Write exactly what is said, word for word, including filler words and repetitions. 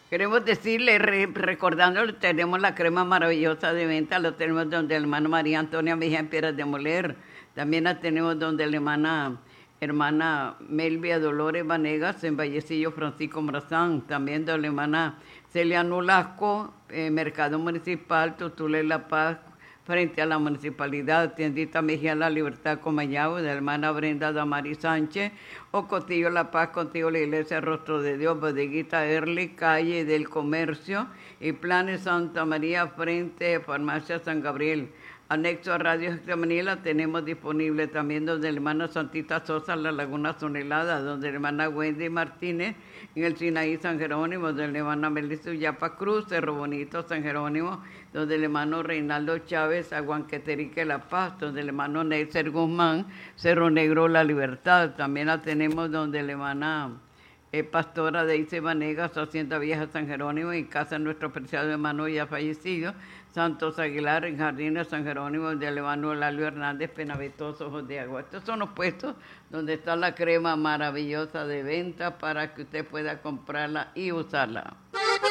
Queremos decirle, re, recordándole, tenemos la crema maravillosa de venta, lo tenemos donde la hermana María Antonia Mejía en Piedras de Moler, también la tenemos donde la hermana, hermana Melvia Dolores Vanegas en Vallecillo Francisco Morazán, también donde la hermana Celia Nolasco, eh, Mercado Municipal, Tutule La Paz, frente a la municipalidad, tiendita Mejía La Libertad Comayagua, de la hermana Brenda Damari Sánchez, o Cotillo La Paz, Contigo la Iglesia Rostro de Dios, Bodeguita Erli, Calle del Comercio, y Planes Santa María, frente a Farmacia San Gabriel. Anexo a Radio Extremanila tenemos disponible también donde la hermana Santita Sosa, La Laguna Sonelada, donde la hermana Wendy Martínez, en el Sinaí San Jerónimo, donde la hermana Melissa Yapa Cruz, Cerro Bonito San Jerónimo, donde el hermano Reinaldo Chávez, Aguanqueterique La Paz, donde el hermano Neisser Guzmán, Cerro Negro La Libertad, también la tenemos donde la hermana eh, pastora Deise Vanegas, Hacienda Vieja San Jerónimo, y casa de nuestro preciado hermano ya fallecido, Santos Aguilar, en Jardines San Jerónimo, de hermano Lalio Hernández, Penavetoso, Ojos de Agua. Estos son los puestos donde está la crema maravillosa de venta para que usted pueda comprarla y usarla.